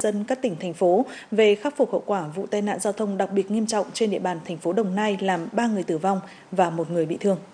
dân các tỉnh, thành phố về khắc phục hậu quả vụ tai nạn giao thông đặc biệt nghiêm trọng trên địa bàn thành phố Đồng Nai làm 3 người tử vong và 1 người bị thương.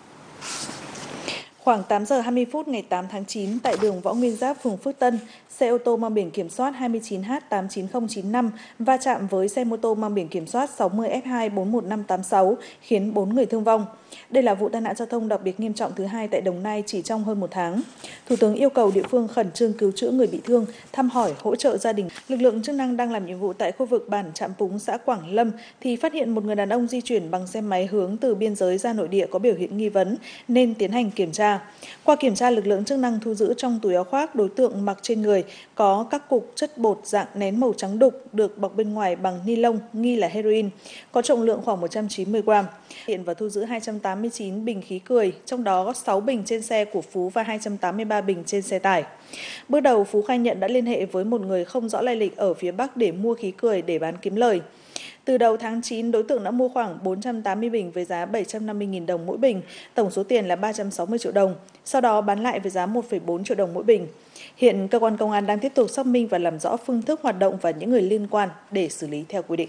Khoảng 8 giờ 20 phút ngày 8 tháng 9 tại đường Võ Nguyên Giáp, phường Phước Tân, xe ô tô mang biển kiểm soát 29H89095 va chạm với xe mô tô mang biển kiểm soát 60F2415586 khiến 4 người thương vong. Đây là vụ tai nạn giao thông đặc biệt nghiêm trọng thứ hai tại Đồng Nai chỉ trong hơn 1 tháng. Thủ tướng yêu cầu địa phương khẩn trương cứu chữa người bị thương, thăm hỏi, hỗ trợ gia đình. Lực lượng chức năng đang làm nhiệm vụ tại khu vực bản Trạm Púng, xã Quảng Lâm thì phát hiện một người đàn ông di chuyển bằng xe máy hướng từ biên giới ra nội địa có biểu hiện nghi vấn nên tiến hành kiểm tra. Qua kiểm tra, lực lượng chức năng thu giữ trong túi áo khoác đối tượng mặc trên người có các cục chất bột dạng nén màu trắng đục được bọc bên ngoài bằng ni lông nghi là heroin, có trọng lượng khoảng 190 gram. Hiện và thu giữ 289 bình khí cười, trong đó có 6 bình trên xe của Phú và 283 bình trên xe tải. Bước đầu, Phú khai nhận đã liên hệ với một người không rõ lai lịch ở phía Bắc để mua khí cười để bán kiếm lời. Từ đầu tháng 9, đối tượng đã mua khoảng 480 bình với giá 750.000 đồng mỗi bình, tổng số tiền là 360 triệu đồng, sau đó bán lại với giá 1,4 triệu đồng mỗi bình. Hiện cơ quan công an đang tiếp tục xác minh và làm rõ phương thức hoạt động và những người liên quan để xử lý theo quy định.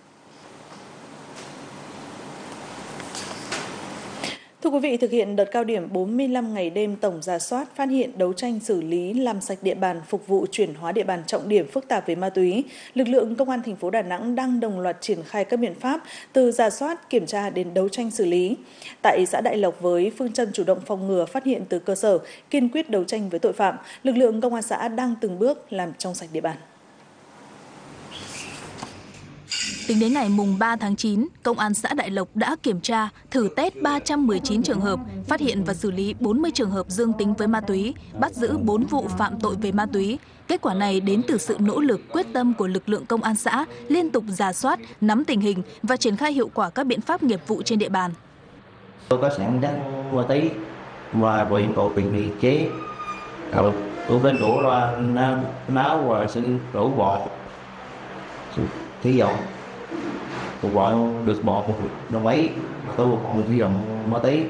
Thưa quý vị, thực hiện đợt cao điểm 45 ngày đêm tổng rà soát, phát hiện, đấu tranh, xử lý, làm sạch địa bàn, phục vụ chuyển hóa địa bàn trọng điểm phức tạp về ma túy, lực lượng công an thành phố Đà Nẵng đang đồng loạt triển khai các biện pháp từ rà soát, kiểm tra đến đấu tranh xử lý. Tại xã Đại Lộc với phương châm chủ động phòng ngừa, phát hiện từ cơ sở, kiên quyết đấu tranh với tội phạm, lực lượng công an xã đang từng bước làm trong sạch địa bàn. Tính đến ngày mùng 3 tháng 9, Công an xã Đại Lộc đã kiểm tra, thử test 319 trường hợp, phát hiện và xử lý 40 trường hợp dương tính với ma túy, bắt giữ 4 vụ phạm tội về ma túy. Kết quả này đến từ sự nỗ lực, quyết tâm của lực lượng công an xã liên tục rà soát, nắm tình hình và triển khai hiệu quả các biện pháp nghiệp vụ trên địa bàn. Tôi có sản xuất ma túy và bị bị chế, tôi bên đổ ra náo và sự đổ bọt, thí dụ cuộc gọi được bọt một đồng ấy, tôi một sử dụng ma túy.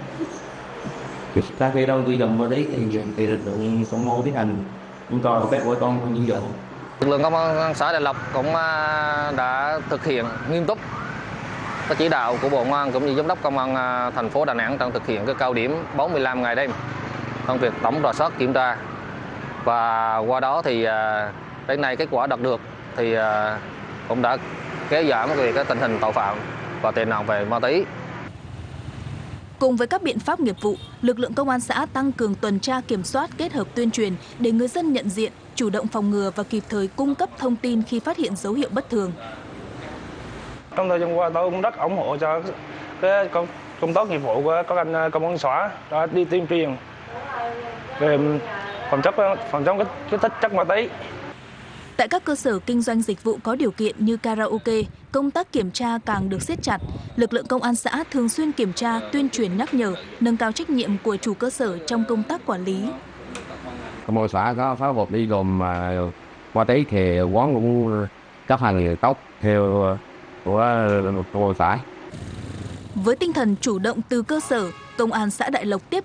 Sau khi đâu tôi dùng ma túy thì lực lượng công an tiến hành chúng tôi phép của con như vậy. Lực lượng công an xã Đại Lộc cũng đã thực hiện nghiêm túc các chỉ đạo của Bộ Công an cũng như giám đốc công an thành phố Đà Nẵng trong thực hiện cái cao điểm 45 ngày đêm trong việc tổng rà soát kiểm tra, và qua đó thì đến nay kết quả đạt được thì cũng đã kéo giảm về cái tình hình tội phạm và tệ nạn về ma túy. Cùng với các biện pháp nghiệp vụ, lực lượng công an xã tăng cường tuần tra kiểm soát kết hợp tuyên truyền để người dân nhận diện, chủ động phòng ngừa và kịp thời cung cấp thông tin khi phát hiện dấu hiệu bất thường. Trong thời gian qua, tôi cũng rất ủng hộ cho cái công tác nghiệp vụ của các anh công an xã đã đi tuyên truyền về phòng chống cái tích chất ma túy. Tại các cơ sở kinh doanh dịch vụ có điều kiện như karaoke, công tác kiểm tra càng được siết chặt. Lực lượng công an xã thường xuyên kiểm tra, tuyên truyền nhắc nhở, nâng cao trách nhiệm của chủ cơ sở trong công tác quản lý. Công an xã có phối hợp đi gồm ma túy thì quán cũng chấp hành tốt theo của công an xã. Với tinh thần chủ động từ cơ sở, Công an xã Đại Lộc tiếp